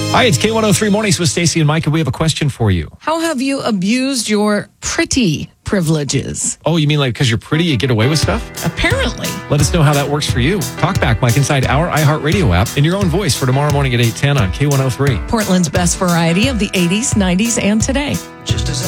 Hi, it's K103 Mornings with Stacey and Mike, and we have a question for you. How have you abused your pretty privileges? Oh, you mean like because you're pretty, you get away with stuff? Apparently. Let us know how that works for you. Talk back, Mike, inside our iHeartRadio app in your own voice for tomorrow morning at 8:10 on K103. Portland's best variety of the 80s, 90s, and today. Just as